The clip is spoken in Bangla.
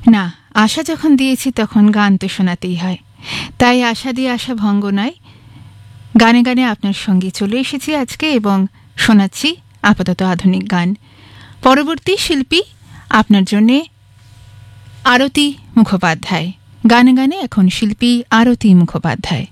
না, আশা যখন দিয়েছি তখন গান তো শোনাতেই হয়, তাই আশা দিয়ে আশা ভঙ্গ নয়। গানে গানে আপনার সঙ্গে চলে এসেছি আজকে এবং শোনাচ্ছি আপাতত আধুনিক গান। পরবর্তী শিল্পী আপনার জন্যে আরতি মুখোপাধ্যায়। গানে গানে এখন শিল্পী আরতি মুখোপাধ্যায়।